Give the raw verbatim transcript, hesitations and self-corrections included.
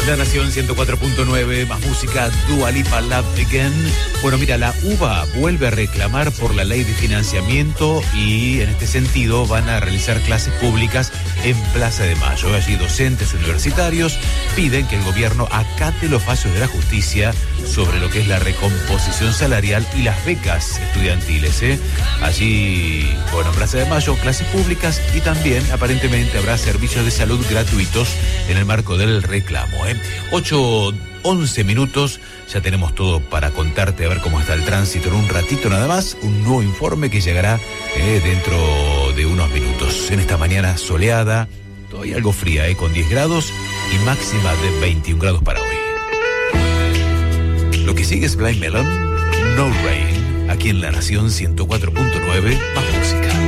La Nación ciento cuatro punto nueve, más música, Dua Lipa, Love Again. Bueno, mira, la U B A vuelve a reclamar por la ley de financiamiento y en este sentido van a realizar clases públicas en Plaza de Mayo. Allí docentes universitarios piden que el gobierno acate los fallos de la justicia sobre lo que es la recomposición salarial y las becas estudiantiles, ¿eh? Allí, bueno, en Plaza de Mayo, clases públicas y también aparentemente habrá servicios de salud gratuitos en el marco del reclamo, ¿eh? ocho, once minutos, ya tenemos todo para contarte a ver cómo está el tránsito en un ratito nada más, un nuevo informe que llegará eh, dentro de unos minutos. En esta mañana soleada, todavía algo fría, eh, con diez grados y máxima de veintiún grados para hoy. Lo que sigue es Blind Melon, No Rain, aquí en La Nación ciento cuatro punto nueve, más música.